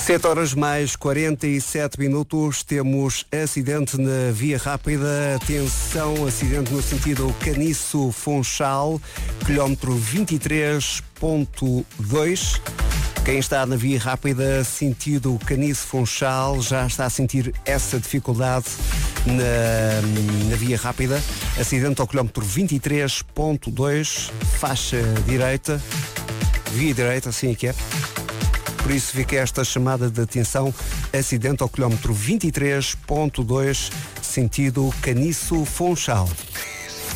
7 horas mais 47 minutos, temos acidente na via rápida. Atenção, acidente no sentido Caniço-Funchal, quilómetro 23.2. Quem está na via rápida, sentido Caniço-Funchal, já está a sentir essa dificuldade na via rápida. Acidente ao quilómetro 23.2, faixa direita, via direita, assim é que é. Por isso fica esta chamada de atenção, acidente ao quilómetro 23.2, sentido Caniço-Funchal.